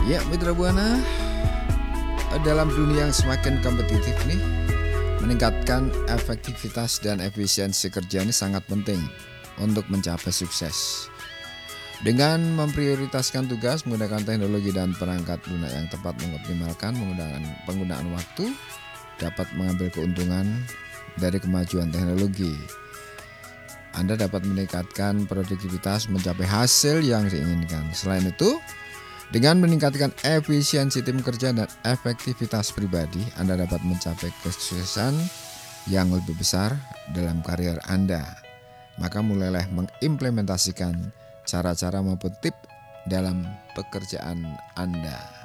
Ya, Mitra Buana, dalam dunia yang semakin kompetitif nih, meningkatkan efektivitas dan efisiensi kerja ini sangat penting untuk mencapai sukses. Dengan memprioritaskan tugas, menggunakan teknologi dan perangkat lunak yang tepat, mengoptimalkan penggunaan waktu, dapat mengambil keuntungan dari kemajuan teknologi. Anda dapat meningkatkan produktivitas, mencapai hasil yang diinginkan. Selain itu, dengan meningkatkan efisiensi tim kerja dan efektivitas pribadi, Anda dapat mencapai kesuksesan yang lebih besar dalam karier Anda. Maka mulailah mengimplementasikan cara-cara maupun tips dalam pekerjaan Anda.